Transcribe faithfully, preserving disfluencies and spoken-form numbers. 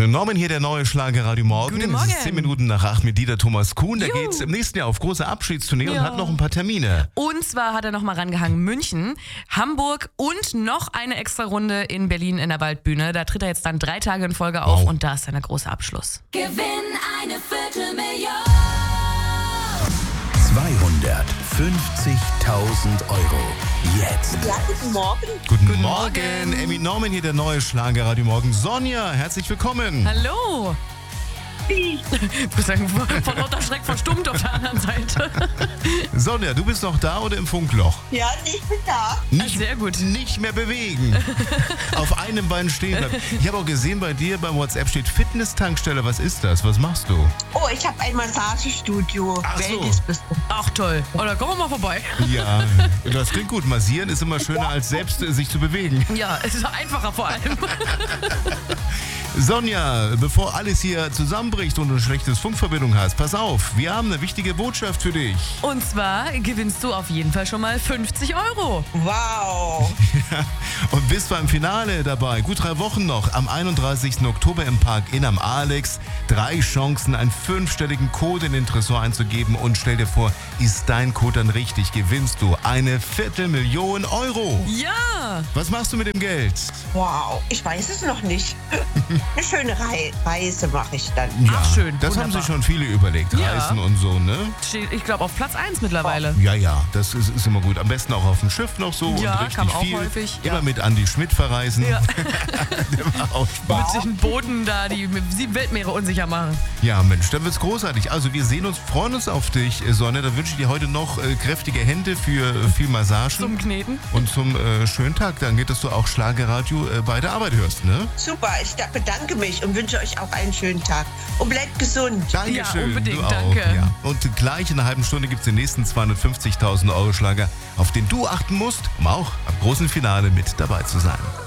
Norman hier, der neue Schlager Radio Morgen. Guten Morgen. Es ist zehn Minuten nach acht mit Dieter Thomas Kuhn. Der Juhu. geht im nächsten Jahr auf große Abschiedstournee und Ja. hat noch ein paar Termine. Und zwar hat er nochmal rangehangen München, Hamburg und noch eine extra Runde in Berlin in der Waldbühne. Da tritt er jetzt dann drei Tage in Folge auf Wow. und da ist dann der große Abschluss. Gewinn eine Viertelmillion. zweihundertfünfzigtausend Euro. Jetzt. Ja, guten Morgen. Guten, Guten Morgen. Morgen. Emmy Norman hier, der neue Schlager Radio Morgen. Sonja, herzlich willkommen. Hallo! Ich muss sagen, von lauter Schreck verstummt auf der anderen Seite. Sonja, du bist noch da oder im Funkloch? Ja, ich bin da. Nicht, Sehr gut. Nicht mehr bewegen. Auf einem Bein stehen bleiben. Ich habe auch gesehen, bei dir beim WhatsApp steht Fitness-Tankstelle. Was ist das? Was machst du? Oh, ich habe ein Massagestudio. Ach so. Wellness bist du. Ach toll. Oder kommen wir mal vorbei. Ja, das klingt gut. Massieren ist immer schöner, als selbst äh, sich zu bewegen. Ja, es ist einfacher vor allem. Sonja, bevor alles hier zusammenbricht und du eine schlechte Funkverbindung hast, pass auf, wir haben eine wichtige Botschaft für dich. Und zwar gewinnst du auf jeden Fall schon mal fünfzig Euro. Wow. Und bist beim Finale dabei. Gut drei Wochen noch. Am einunddreißigsten Oktober im Park Inn am Alex. Drei Chancen, einen fünfstelligen Code in den Tresor einzugeben. Und stell dir vor, ist dein Code dann richtig, gewinnst du eine Viertelmillion Euro. Ja! Was machst du mit dem Geld? Wow. Ich weiß es noch nicht. Eine schöne Rei- Reise mache ich dann. Ach, schön, Das haben wunderbar. sich schon viele überlegt. Ja. Reisen und so, ne? Steht, ich glaube, auf Platz eins mittlerweile. Ja, ja, das ist, ist immer gut. Am besten auch auf dem Schiff noch so Ja, und richtig kam auch viel. häufig, Immer ja. mit Andi Schmidt verreisen. Ja. Der war auch Spaß. Mit sich Booten da, die sieben Weltmeere unsicher machen. Ja, Mensch, dann wird's großartig. Also wir sehen uns, freuen uns auf dich, äh, Sonja. Dann wünsche ich dir heute noch äh, kräftige Hände für äh, viel Massagen. Zum Kneten. Und zum äh, schönen Tag. Danke, dass du auch Schlagerradio äh, bei der Arbeit hörst, ne? Super. Ich da- bedanke mich und wünsche euch auch einen schönen Tag. Und bleibt gesund. Dankeschön. Ja, unbedingt, du auch. danke. Ja. Und gleich in einer halben Stunde gibt's den nächsten zweihundertfünfzigtausend Euro Schlager, auf den du achten musst, um auch am großen Finale mit dabei zu sein.